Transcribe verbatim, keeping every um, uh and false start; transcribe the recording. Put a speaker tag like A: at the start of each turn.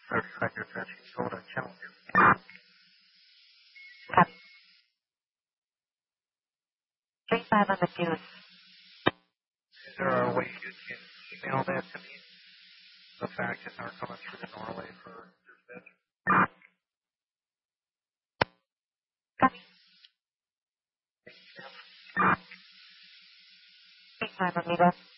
A: thirty seconds as you hold on channel two.
B: Copy. three five on the fuse.
A: Is there a way you can email that to me? The fact that they're coming through the Norway for dispatch?
B: Copy. three five, Amigo.